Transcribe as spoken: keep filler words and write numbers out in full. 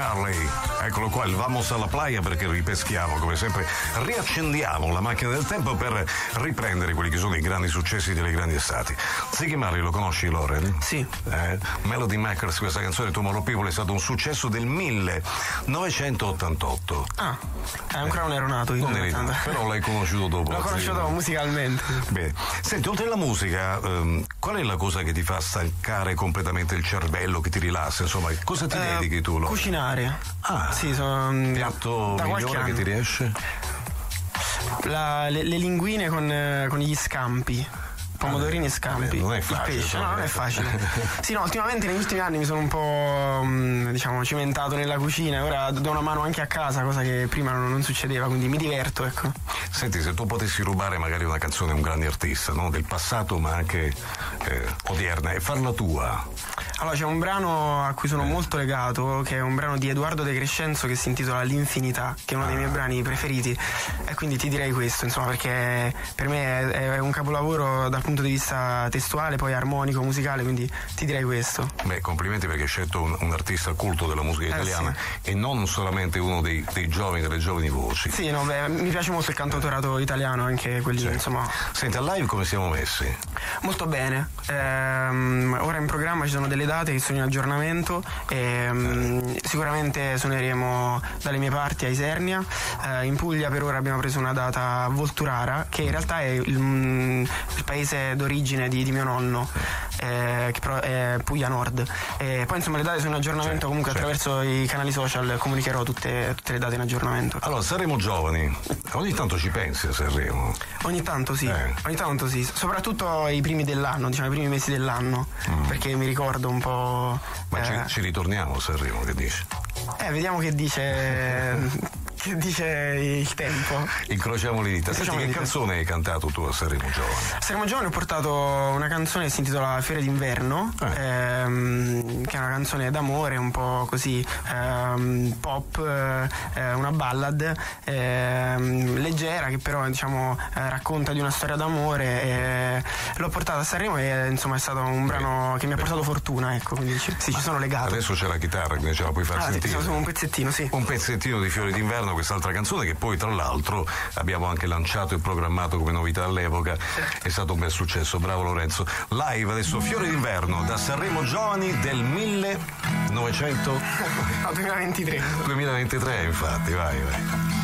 Marley, eccolo qua, il vamos alla playa, perché ripeschiamo come sempre, riaccendiamo la macchina del tempo per riprendere quelli che sono i grandi successi delle grandi estati. Ziggy Marley lo conosci, Loren? Sì. Eh, Melody Makers, questa canzone Tomorrow People è stato un successo del millenovecentottantotto. Ah, eh, ancora non ero nato io. Non eri nato, però l'hai conosciuto dopo. L'ho conosciuto musicalmente. Bene. Senti, oltre alla musica, ehm, qual è la cosa che ti fa stancare completamente il cervello, che ti rilassa? Insomma, cosa ti Eh, dedichi tu, Loren? Cucinare. Ah, sì, sono piatto da qualche migliore che anno. ti riesce? La- le, le linguine con, eh, con gli scampi. Pomodorini e scampi. Non è facile. Il pesce, no, non è facile. Sì, no, ultimamente negli ultimi anni mi sono un po' mh, diciamo cimentato nella cucina e ora do una mano anche a casa, cosa che prima non, non succedeva, quindi mi diverto, ecco. Senti, se tu potessi rubare magari una canzone a un grande artista, no? Del passato ma anche eh, odierna, e farla tua. Allora, c'è un brano a cui sono Eh. molto legato, che è un brano di Edoardo De Crescenzo che si intitola L'Infinità, che è uno dei miei brani preferiti, e quindi ti direi questo, insomma, perché per me è, è un capolavoro dal punto di vista testuale, poi armonico, musicale, quindi ti direi questo. Beh, complimenti, perché hai scelto un, un artista culto della musica Eh, italiana, sì. e non solamente uno dei, dei giovani, delle giovani voci. Sì, no, beh, mi piace molto il cantautorato italiano, anche quelli, Sì. insomma. Senti, al live come siamo messi? Molto bene. Ehm, ora in programma ci sono delle date che sono in aggiornamento e ehm, sicuramente suoneremo dalle mie parti a Isernia. Eh, in Puglia per ora abbiamo preso una data a Volturara, che in realtà è il, mm, il paese d'origine di, di mio nonno, eh, che però è Puglia Nord. E poi insomma le date sono in aggiornamento, Certo, comunque certo. attraverso i canali social comunicherò tutte, tutte le date in aggiornamento. Allora, saremo giovani. Ogni tanto ci pensi a Sanremo? Ogni tanto sì, Eh. ogni tanto sì, soprattutto i primi dell'anno, diciamo i primi mesi dell'anno, perché mi ricordo un po'. Ma eh, ci, ci ritorniamo a Sanremo, che dici? eh, vediamo che dice. che dice il tempo. Incrociamo le dita. Senti, Incrociamo le che dita. canzone hai cantato tu a Sanremo giovane? A Sanremo Giovane ho portato una canzone che si intitola Fiore d'inverno, Eh. ehm, che è una canzone d'amore, un po' così ehm, pop, eh, una ballad ehm, leggera, che però diciamo eh, racconta di una storia d'amore. E l'ho portata a Sanremo e insomma è stato un brano che mi ha portato fortuna, ecco, quindi ci, sì, ci sono legato. Adesso c'è la chitarra, quindi ce la puoi far Ah, sì, sentire. sono un pezzettino, sì. Un pezzettino di Fiori d'inverno, quest'altra canzone che poi tra l'altro abbiamo anche lanciato e programmato come novità all'epoca, è stato un bel successo, bravo Lorenzo. Live adesso Fiori d'inverno da Sanremo Giovani del millenovecento No, duemilaventitré. duemilaventitré, infatti, vai vai.